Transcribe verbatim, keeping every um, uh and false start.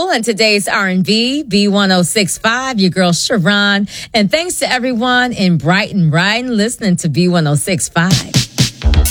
Jewel and today's R and B, B one oh six point five, your girl Sharon. And thanks to everyone in Brighton, Brighton, listening to B one oh six point five.